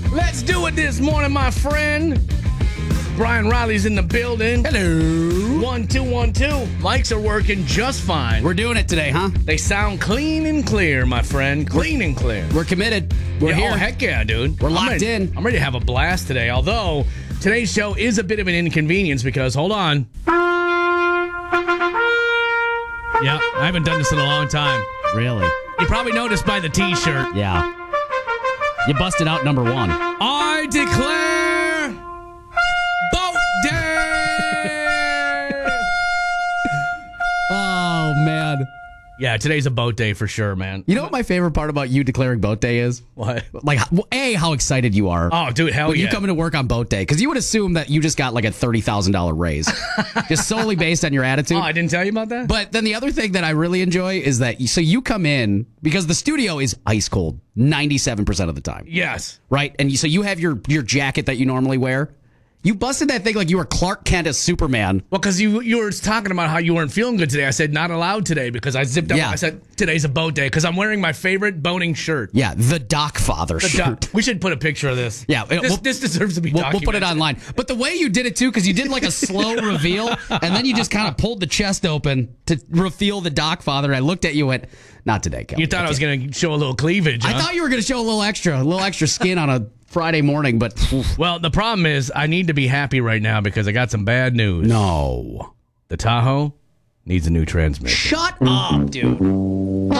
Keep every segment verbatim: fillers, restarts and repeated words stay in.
Let's do it this morning, my friend. Brian Riley's in the building. Hello. One, two, one, two. Mics are working just fine. We're doing it today, huh? They sound clean and clear, my friend. Clean and clear. We're committed. We're Yeah, here. Oh, heck yeah, dude. We're I'm locked ready- in. I'm ready to have a blast today. Although, today's show is a bit of an inconvenience because, hold on. Yeah, I haven't done this in a long time. Really? You probably noticed by the t-shirt. Yeah. You busted out number one. I declare boat day. Oh, man. Yeah, today's a boat day for sure, man. You know what my favorite part about you declaring boat day is? What? Like, well, A, how excited you are. Oh, dude, hell when yeah. you come into work on boat day. Because you would assume that you just got like a thirty thousand dollars raise. Just solely based on your attitude. Oh, I didn't tell you about that? But then the other thing that I really enjoy is that, you, so you come in, because the studio is ice cold ninety-seven percent of the time. Yes. Right? And you, so you have your, your jacket that you normally wear. You busted that thing like you were Clark Kent as Superman. Well, because you you were talking about how you weren't feeling good today. I said not allowed today because I zipped up. Yeah. I said today's a boat day because I'm wearing my favorite boating shirt. Yeah, the Doc Father The shirt. doc- we should put a picture of this. Yeah, this, we'll- this deserves to be We'll, documented. we'll put it online. But the way you did it, too, because you did like a slow reveal, and then you just kind of pulled the chest open to reveal the Doc Father. I looked at you and went, not today, Kelly. You thought I was going to show a little cleavage, huh? I thought you were going to show a little extra, a little extra skin on a Friday morning, but oof. Well, the problem is I need to be happy right now because I got some bad news. No. The Tahoe needs a new transmission. Shut up, dude.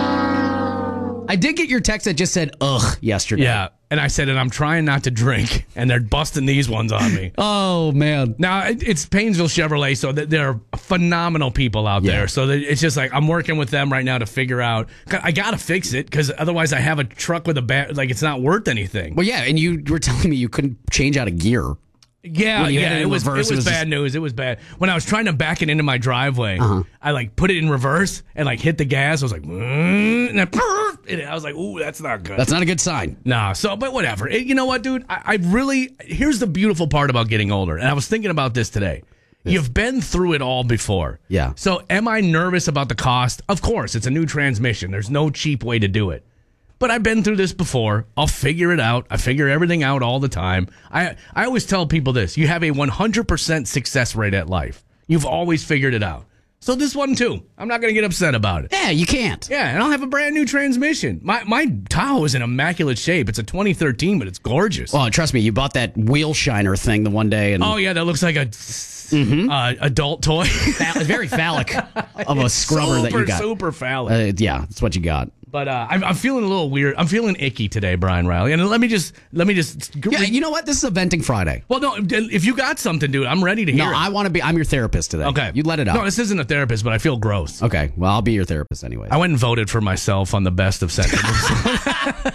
I did get your text that just said, ugh, yesterday. Yeah, and I said, and I'm trying not to drink, and they're busting these ones on me. Oh, man. Now, it- it's Painesville Chevrolet, so th- they're phenomenal people out Yeah. there. So that it's just like I'm working with them right now to figure out. I got to fix it because otherwise I have a truck with a bad, like it's not worth anything. Well, yeah, and you were telling me you couldn't change out of gear. Yeah, When you had yeah, it it in was reverse, it it was was bad just- news. It was bad. When I was trying to back it into my driveway, Uh-huh. I like put it in reverse and like hit the gas. I was like, mm, and, I, and I was like, ooh, that's not good. That's not a good sign. Nah, so, but whatever. It- you know what, dude? I, I really, here's the beautiful part about getting older. And I was thinking about this today. You've been through it all before. Yeah. So am I nervous about the cost? Of course, it's a new transmission. There's no cheap way to do it. But I've been through this before. I'll figure it out. I figure everything out all the time. I, I always tell people this. You have a one hundred percent success rate at life. You've always figured it out. So this one, too. I'm not going to get upset about it. Yeah, you can't. Yeah, and I'll have a brand new transmission. My my Tahoe is in immaculate shape. It's a twenty thirteen, but it's gorgeous. Oh, trust me, you bought that wheel shiner thing the one day, and Oh yeah, that looks like a uh, adult toy. Pha- very phallic of a scrubber super, that you got. Super phallic. Uh, yeah, that's what you got. But uh, I'm, I'm feeling a little weird. I'm feeling icky today, Brian Riley. And let me just let me just. Yeah, you know what? This is a venting Friday. Well, no, if you got something, dude, I'm ready to hear No, it. I want to be. I'm your therapist today. Okay, you let it out. No, this isn't a therapist, but I feel gross. Okay, well, I'll be your therapist anyway. I went and voted for myself on the best of sentiments.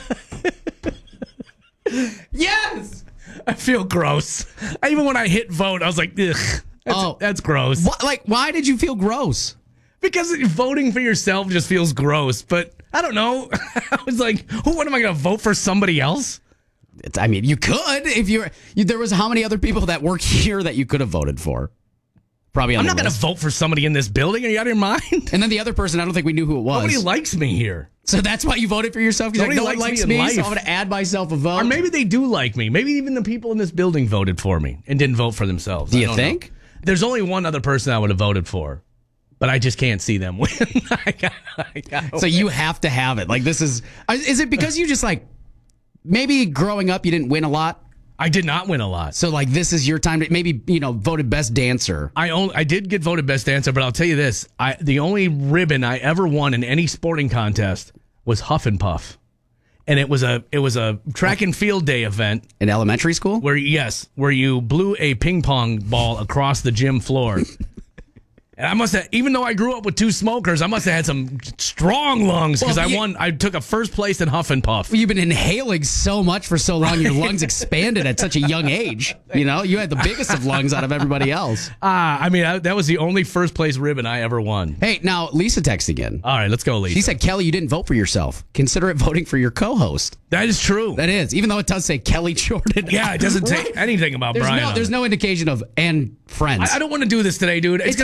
Yes. I feel gross. I, even when I hit vote, I was like, ugh, that's, Oh. that's gross. What, like, why did you feel gross? Because voting for yourself just feels gross. But I don't know. I was like, who? What am I going to vote for somebody else? It's, I mean, you could if you, you. There was how many other people that work here that you could have voted for? Probably. On I'm the not going to list. vote for somebody in this building. Are you out of your mind? And then the other person, I don't think we knew who it was. Nobody likes me here. So that's why you voted for yourself? 'Cause you're like, Nobody no one likes likes me in me, so life. I'm going to add myself a vote. Or maybe they do like me. Maybe even the people in this building voted for me and didn't vote for themselves. Do I you don't know. think? There's only one other person I would have voted for, but I just can't see them win. I got, I got So you have to have it. Like, this is. Is it because you just like. Maybe growing up you didn't win a lot? I did not win a lot. So, like, this is your time to maybe, you know, voted best dancer. I only, I did get voted best dancer, but I'll tell you this: I the only ribbon I ever won in any sporting contest was Huff and Puff, and it was a it was a track and field day event In elementary school? where yes, where you blew a ping pong ball across the gym floor. And I must have, even though I grew up with two smokers, I must have had some strong lungs because Well, I yeah. won. I took a first place in Huff and Puff. You've been inhaling so much for so long, your lungs expanded at such a young age. You know, you had the biggest of lungs out of everybody else. Ah, I mean, I, that was the only first place ribbon I ever won. Hey, now, Lisa texted again. All right, let's go, Lisa. She said, Kelly, you didn't vote for yourself. Consider it voting for your co-host. That is true. That is, even though it does say Kelly Jordan. yeah, it doesn't say Right. anything about There's Brian. no, on there's it. no indication of and friends. I, I don't want to do this today, dude. It's, It's- gonna I'm put not me. even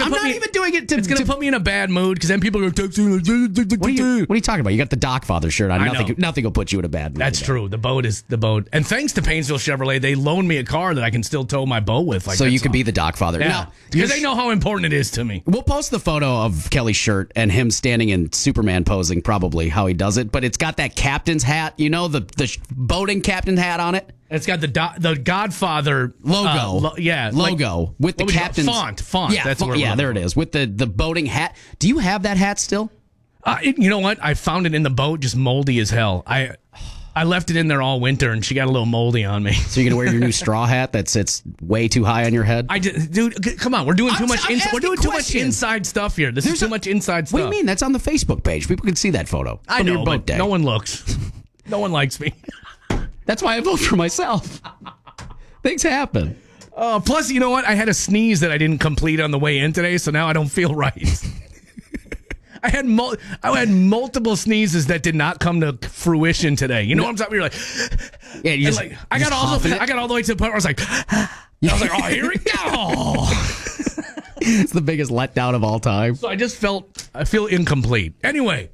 been doing it to. It's gonna to put me in a bad mood because then people are texting. what, are you, what are you talking about? You got the Doc Father shirt on. I Nothing, know. nothing will put you in a bad mood. That's today. true. The boat is the boat, and thanks to Painesville Chevrolet, they loaned me a car that I can still tow my boat with. Like So you that's could all- be the Doc Father. yeah, Now, because your they know how important it is to me. We'll post the photo of Kelly's shirt and him standing in Superman posing, probably how he does it. But it's got that captain's hat, you know, the the sh- boating captain hat on it. It's got the do- the Godfather Logo. uh, lo- yeah, like- Logo with the what would you call it? captain's font. Font. Yeah, that's font, what we're yeah, looking there it for. is with the the boating hat. Do you have that hat still? Uh, it- you know what? I found it in the boat, just moldy as hell. I I left it in there all winter, and she got a little moldy on me. So you're gonna wear your new straw hat that sits way too high on your head? I did, dude. c- Come on, we're doing too I'm- much. I'm ins- we're asking doing too much questions. inside stuff here. This There's is too a- much inside stuff. What do you mean? That's on the Facebook page. People can see that photo. I from know, your boat but day. no one looks. No one likes me. That's why I vote for myself. Things happen. Uh, plus, you know what? I had a sneeze that I didn't complete on the way in today, so now I don't feel right. I had mul- I had multiple sneezes that did not come to fruition today. You know what I'm talking? You're like, Yeah, you and just, like I just got all huffing the it. I got all the way to the point where I was like, I was like, oh, here we go. It's the biggest letdown of all time. So I just felt I feel incomplete. Anyway,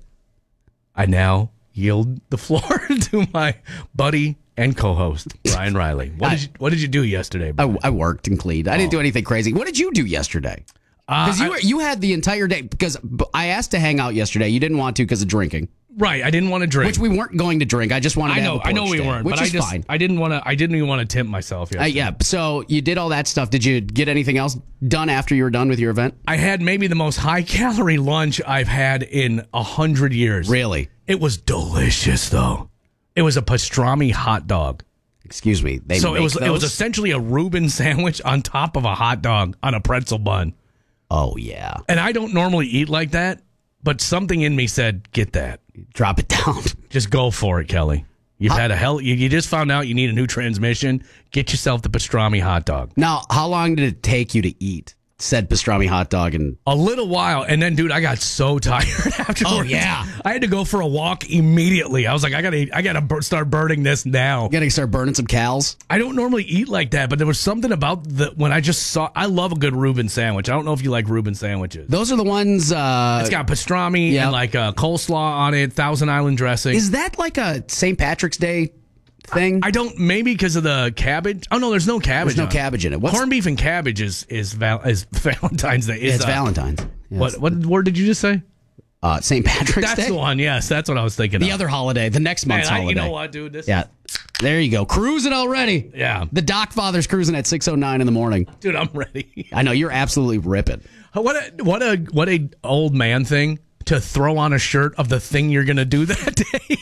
I now yield the floor to my buddy and co-host Brian Riley. What did you What did you do yesterday, Brian? I, I worked and cleaned. I didn't do anything crazy. What did you do yesterday? Because Uh, you I- were, you had the entire day. Because I asked to hang out yesterday. You didn't want to because of drinking, Right, I didn't want to drink. which we weren't going to drink. I just wanted I to know, have a I know porch we day, weren't, which but is I just fine. I didn't want to. I didn't even want to tempt myself. Uh, Yesterday. yeah. So you did all that stuff. Did you get anything else done after you were done with your event? I had maybe the most high calorie lunch I've had in a hundred years. Really? It was delicious though. It was a pastrami hot dog. Excuse me. They So make it was those? it was essentially a Reuben sandwich on top of a hot dog on a pretzel bun. Oh yeah. And I don't normally eat like that, but something in me said, "Get that. Drop it down. Just go for it, Kelly. You've had a hell. You, you just found out you need a new transmission. Get yourself the pastrami hot dog." Now, how long did it take you to eat said pastrami hot dog? And A little while, and then, dude, I got so tired afterwards. Oh, yeah. I had to go for a walk immediately. I was like, I gotta, I gotta bur- start burning this now. gotta start burning some cows. I don't normally eat like that, but there was something about the when I just saw. I love a good Reuben sandwich. I don't know if you like Reuben sandwiches. Those are the ones. Uh, It's got pastrami Yeah. and like a coleslaw on it, Thousand Island dressing. is that like a Saint Patrick's Day thing? I don't maybe because of the cabbage. Oh no, there's no cabbage. There's no on it. cabbage in it. What's Corned beef and cabbage is is, val- is Valentine's Day. Is, it's uh, Valentine's. Yes. What what word did you just say? Uh, Saint Patrick's That's Day. the one. Yes, that's what I was thinking. The of. other holiday, the next Man, month's I- holiday. you know what, dude? This, Yeah. There you go. Cruising already. Yeah. The Doc Father's cruising at six oh nine in the morning. dude, I'm ready. I know you're absolutely ripping. What a what a what a old man thing to throw on a shirt of the thing you're gonna do that day.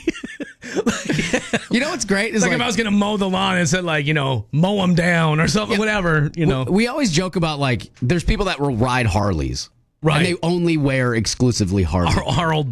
You know what's great is Like, like, if I was gonna mow the lawn and said like you know mow them down or something, whatever. You know, we always joke about like there's people that will ride Harleys. Right. And they only wear exclusively Harleys. our, our old